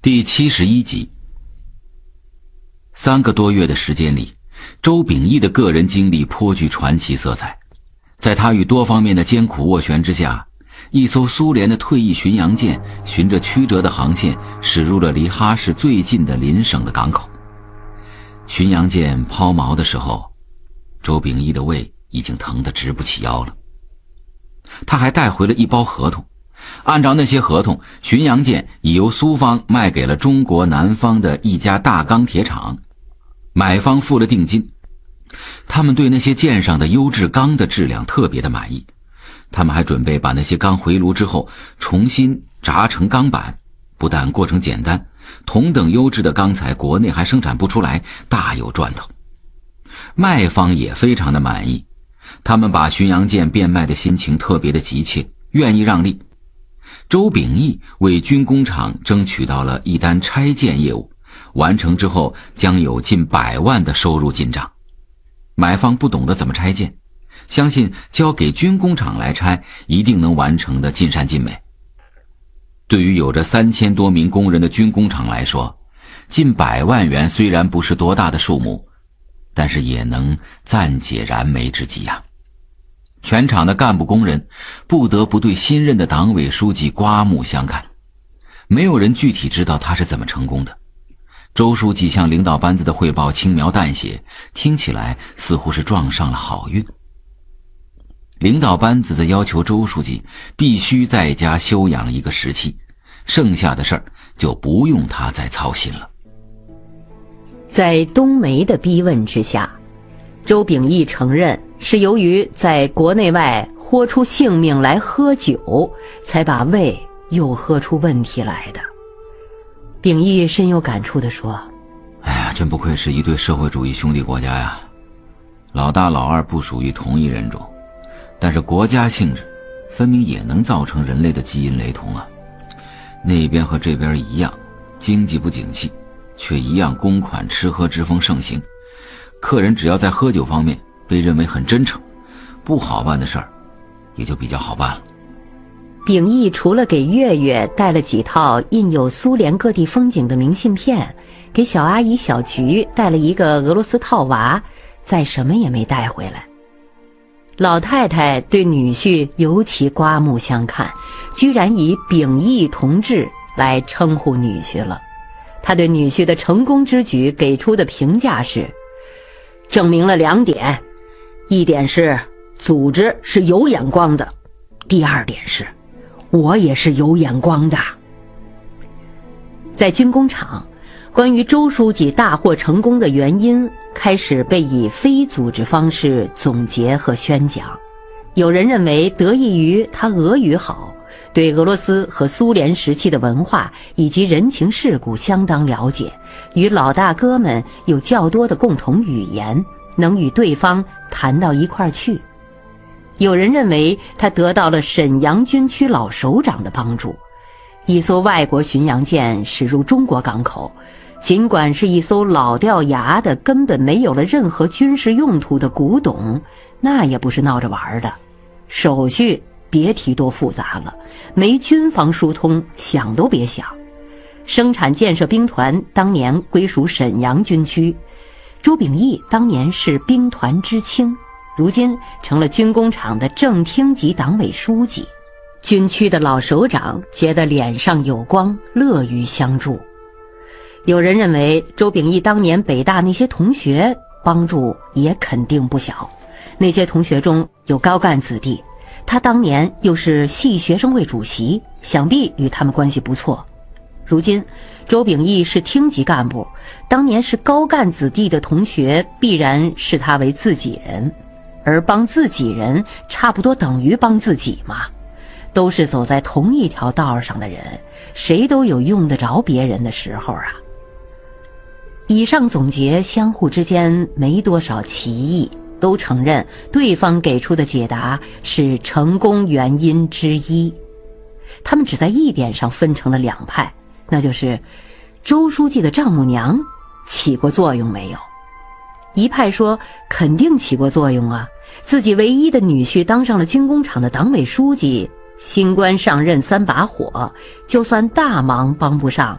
第71集。3个多月的时间里，周秉义的个人经历颇具传奇色彩。在他与多方面的艰苦斡旋之下，一艘苏联的退役巡洋舰循着曲折的航线驶入了离哈市最近的邻省的港口。巡洋舰抛锚的时候，周秉义的胃已经疼得直不起腰了。他还带回了一包合同，按照那些合同，巡洋舰已由苏方卖给了中国南方的一家大钢铁厂，买方付了定金。他们对那些舰上的优质钢的质量特别的满意，他们还准备把那些钢回炉之后重新轧成钢板，不但过程简单，同等优质的钢材国内还生产不出来，大有赚头。卖方也非常的满意，他们把巡洋舰变卖的心情特别的急切，愿意让利。周秉义为军工厂争取到了一单拆建业务，完成之后将有近100万的收入进账。买方不懂得怎么拆建，相信交给军工厂来拆一定能完成的尽善尽美。对于有着3000多名工人的军工厂来说，近100万元虽然不是多大的数目，但是也能暂解燃眉之急啊。全厂的干部工人不得不对新任的党委书记刮目相看，没有人具体知道他是怎么成功的。周书记向领导班子的汇报轻描淡写，听起来似乎是撞上了好运。领导班子的要求周书记必须在家休养一个时期，剩下的事儿就不用他再操心了。 在冬梅的逼问之下，周秉义承认是由于在国内外豁出性命来喝酒，才把胃又喝出问题来的。秉义深有感触地说： 哎呀，真不愧是一对社会主义兄弟国家呀！老大老二不属于同一人种，但是国家性质分明也能造成人类的基因雷同啊。那边和这边一样，经济不景气，却一样公款吃喝之风盛行。客人只要在喝酒方面被认为很真诚，不好办的事儿也就比较好办了。 秉义除了给月月带了几套印有苏联各地风景的明信片，给小阿姨小菊带了一个俄罗斯套娃，再什么也没带回来。老太太对女婿尤其刮目相看，居然以秉义同志来称呼女婿了。她对女婿的成功之举给出的评价是：证明了2点，一点是组织是有眼光的，第2点是我也是有眼光的。在军工厂，关于周书记大获成功的原因开始被以非组织方式总结和宣讲。有人认为得益于他俄语好，对俄罗斯和苏联时期的文化以及人情世故相当了解，与老大哥们有较多的共同语言，能与对方谈到一块儿去。有人认为他得到了沈阳军区老首长的帮助。一艘外国巡洋舰驶入中国港口，尽管是一艘老掉牙的根本没有了任何军事用途的古董，那也不是闹着玩的，手续别提多复杂了，没军方疏通想都别想。生产建设兵团当年归属沈阳军区，周秉义当年是兵团知青，如今成了军工厂的正厅级党委书记。军区的老首长觉得脸上有光，乐于相助。有人认为周秉义当年北大那些同学帮助也肯定不小，那些同学中有高干子弟，他当年又是系学生会主席，想必与他们关系不错。如今周秉义是厅级干部，当年是高干子弟的同学必然视他为自己人，而帮自己人差不多等于帮自己嘛，都是走在同一条道上的人，谁都有用得着别人的时候啊。以上总结相互之间没多少歧义，都承认对方给出的解答是成功原因之一。他们只在一点上分成了2派，那就是周书记的丈母娘起过作用没有。一派说肯定起过作用啊，自己唯一的女婿当上了军工厂的党委书记，新官上任3把火，就算大忙帮不上，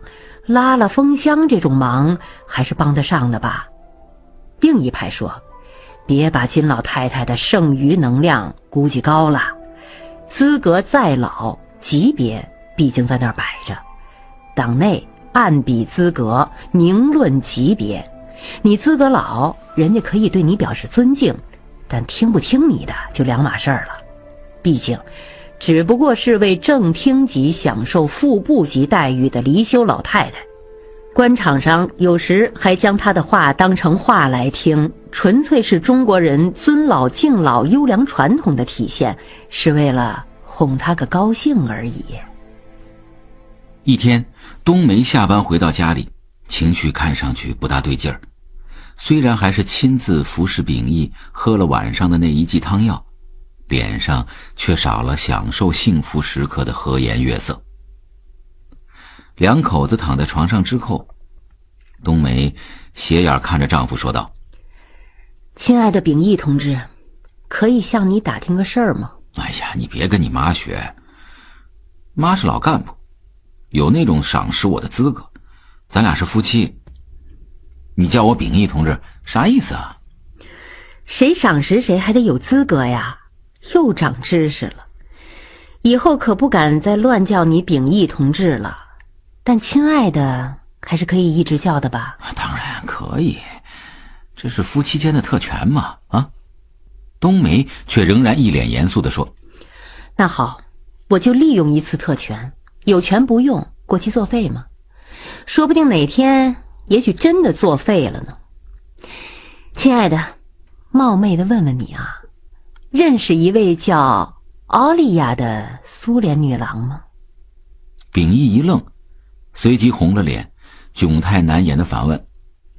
拉了封箱这种忙还是帮得上的吧。另一派说，别把金老太太的剩余能量估计高了，资格再老，级别毕竟在那儿摆着，党内按比资格，明论级别。你资格老，人家可以对你表示尊敬，但听不听你的就两码事儿了。毕竟只不过是为正厅级享受副部级待遇的离休老太太，官场上有时还将她的话当成话来听，纯粹是中国人尊老敬老优良传统的体现，是为了哄她个高兴而已。 一天，冬梅下班回到家里，情绪看上去不大对劲儿。虽然还是亲自服侍秉义喝了晚上的那一剂汤药，脸上却少了享受幸福时刻的和颜悦色。两口子躺在床上之后，冬梅斜眼看着丈夫说道： 亲爱的秉义同志，可以向你打听个事儿吗？ 哎呀，你别跟你妈学，妈是老干部，有那种赏识我的资格，咱俩是夫妻。你叫我秉义同志啥意思啊？ 谁赏识谁还得有资格呀，又长知识了。以后可不敢再乱叫你秉义同志了，但亲爱的还是可以一直叫的吧？ 当然可以，这是夫妻间的特权嘛，啊？冬梅却仍然一脸严肃地说： 那好，我就利用一次特权，有权不用，过期作废嘛。说不定哪天也许真的作废了呢。亲爱的，冒昧的问问你啊，认识一位叫奥利亚的苏联女郎吗？ 秉义一愣，随即红了脸，窘态难言的反问：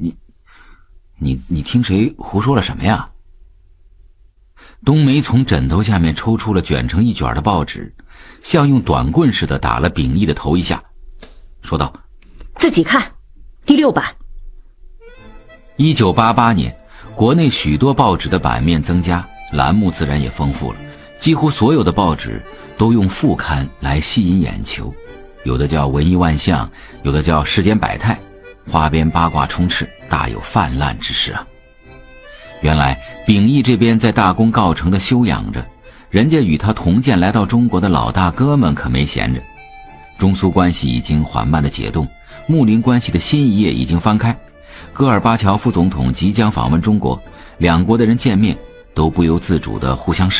你听谁胡说了什么呀？冬梅从枕头下面抽出了卷成一卷的报纸，像用短棍似的打了秉义的头一下，说道： 自己看，第6版。 1988年，国内许多报纸的版面增加，栏目自然也丰富了，几乎所有的报纸都用副刊来吸引眼球，有的叫文艺万象，有的叫世间百态，花边八卦充斥，大有泛滥之势啊。原来秉义这边在大功告成的休养着，人家与他同建来到中国的老大哥们可没闲着。中苏关系已经缓慢的解冻，睦邻关系的新一页已经翻开，戈尔巴乔夫总统即将访问中国，两国的人见面都不由自主地互相